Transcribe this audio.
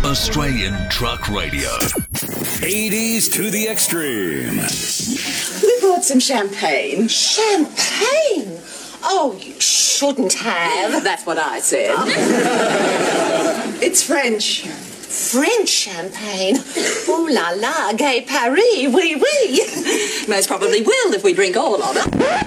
Australian Truck Radio. 80s to the extreme. We brought some champagne. Champagne? Oh, you shouldn't have. That's what I said. It's French. French champagne? Ooh la la, gay Paris, oui oui. Most probably will if we drink all of it.